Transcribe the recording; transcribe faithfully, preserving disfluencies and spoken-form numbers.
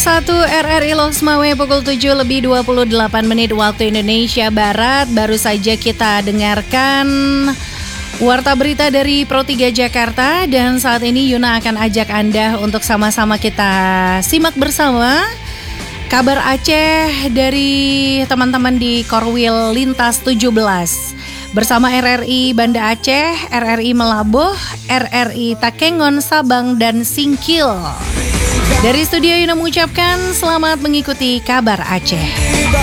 satu R R I Losmawe pukul tujuh lebih dua puluh delapan menit waktu Indonesia Barat. Baru saja kita dengarkan Warta Berita dari Pro tiga Jakarta. Dan saat ini Yuna akan ajak Anda untuk sama-sama kita simak bersama kabar Aceh dari teman-teman di Korwil Lintas tujuh belas. Bersama R R I Banda Aceh, R R I Melabuh, R R I Takengon, Sabang, dan Singkil. Dari studio Yuna mengucapkan selamat mengikuti kabar Aceh.